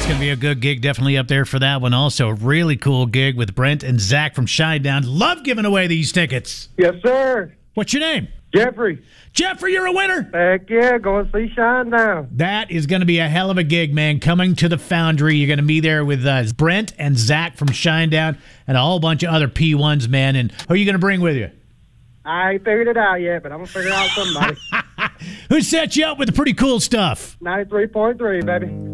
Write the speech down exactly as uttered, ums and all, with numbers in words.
It's going to be a good gig, definitely up there for that one. Also, a really cool gig with Brent and Zach from Shinedown. Love giving away these tickets. Yes, sir. What's your name? Jeffrey. Jeffrey, you're a winner. Heck yeah, go and see Shinedown. That is going to be a hell of a gig, man. Coming to the Foundry. You're going to be there with uh, Brent and Zach from Shinedown and a whole bunch of other P ones, man. And who are you going to bring with you? I ain't figured it out yet, but I'm going to figure out somebody. Who set you up with the pretty cool stuff? ninety-three point three, baby.